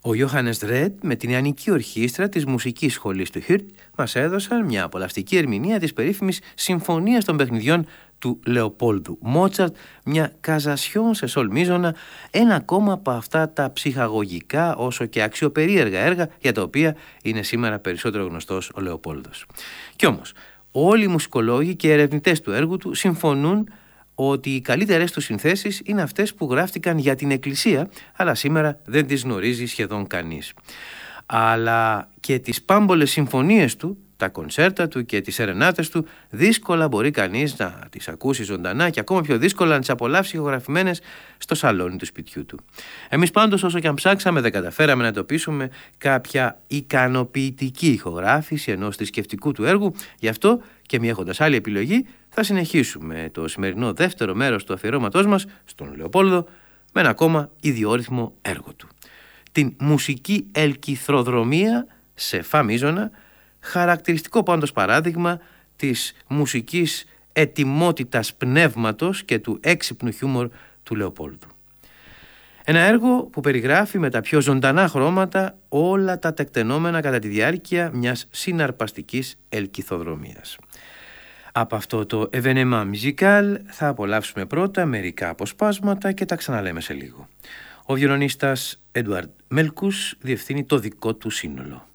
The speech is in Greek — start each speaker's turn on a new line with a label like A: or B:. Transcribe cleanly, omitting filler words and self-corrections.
A: Ο Ιόχανες Ρέντ με την Ιαννική Ορχήστρα της Μουσικής Σχολής του Χιρτ μας έδωσαν μια απολαυστική ερμηνεία της περίφημης Συμφωνίας των Παιχνιδιών του Λεοπόλδου Μότσαρτ, μια καζασιόν σε σολ μίζωνα, ένα ακόμα από αυτά τα ψυχαγωγικά όσο και αξιοπερίεργα έργα για τα οποία είναι σήμερα περισσότερο γνωστός ο Λεοπόλδος. Κι όμως, όλοι οι μουσικολόγοι και ερευνητές του έργου του συμφωνούν ότι οι καλύτερες του συνθέσεις είναι αυτές που γράφτηκαν για την Εκκλησία, αλλά σήμερα δεν τις γνωρίζει σχεδόν κανείς. Αλλά και τις πάμπολες συμφωνίες του, τα κονσέρτα του και τις σερενάτες του, δύσκολα μπορεί κανείς να τις ακούσει ζωντανά και ακόμα πιο δύσκολα να τις απολαύσει ηχογραφημένες στο σαλόνι του σπιτιού του. Εμείς πάντως, όσο και αν ψάξαμε, δεν καταφέραμε να εντοπίσουμε κάποια ικανοποιητική ηχογράφηση ενός θρησκευτικού του έργου. Γι' αυτό και μη έχοντας άλλη επιλογή, θα συνεχίσουμε το σημερινό δεύτερο μέρος του αφιερώματός μας στον Λεοπόλδο με ένα ακόμα ιδιόρυθμο έργο του. Την μουσική ελκυθροδρομία σε φα μίζωνα, χαρακτηριστικό πάντως παράδειγμα της μουσικής ετοιμότητας πνεύματος και του έξυπνου χιούμορ του Λεοπόλδου. Ένα έργο που περιγράφει με τα πιο ζωντανά χρώματα όλα τα τεκτενόμενα κατά τη διάρκεια μιας συναρπαστικής ελκυθοδρομίας. Από αυτό το événement musical θα απολαύσουμε πρώτα μερικά αποσπάσματα και τα ξαναλέμε σε λίγο. Ο βιολονίστας Έντουαρντ Μέλκους διευθύνει το δικό του σύνολο.